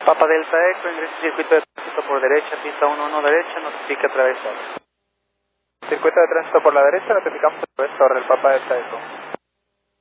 Papa Delta Eco, ingresa circuito de tránsito por derecha, pista 11 derecha, notifica a través de... Circuito de tránsito por la derecha, notificamos a través de Torre, el Papa Delta Eco.